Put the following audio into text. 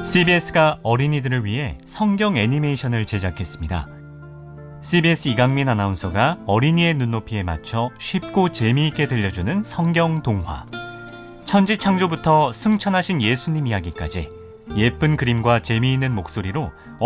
CBS가 어린이들을 위해 성경 애니메이션을 제작했습니다. CBS 이강민 아나운서가 어린이의 눈높이에 맞춰 쉽고 재미있게 들려주는 성경 동화. 천지 창조부터 승천하신 예수님 이야기까지 예쁜 그림과 재미있는 목소리로